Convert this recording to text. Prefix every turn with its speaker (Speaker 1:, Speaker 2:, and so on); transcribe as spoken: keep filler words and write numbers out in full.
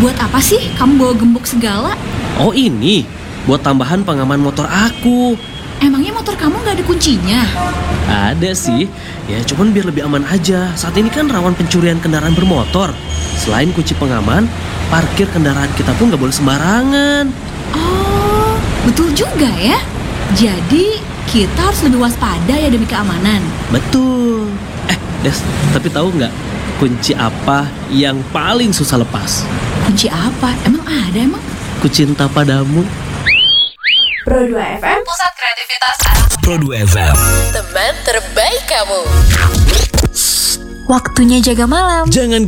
Speaker 1: Buat apa sih kamu bawa gembok segala?
Speaker 2: Oh ini, buat tambahan pengaman motor aku.
Speaker 1: Emangnya motor kamu gak ada kuncinya?
Speaker 2: Ada sih, ya cuman biar lebih aman aja. Saat ini kan rawan pencurian kendaraan bermotor. Selain kunci pengaman, parkir kendaraan kita pun gak boleh sembarangan.
Speaker 1: Oh, betul juga ya. Jadi kita harus lebih waspada ya demi keamanan.
Speaker 2: Betul. Eh, Des, tapi tahu nggak kunci apa yang paling susah lepas?
Speaker 1: Kunci apa? Emang ada emang?
Speaker 2: Ku cinta padamu.
Speaker 3: Pro dua F M,
Speaker 4: Pusat Kreativitas Anak
Speaker 5: Pro dua F M.
Speaker 4: Teman terbaik kamu.
Speaker 3: waktunya jaga malam.
Speaker 2: Jangan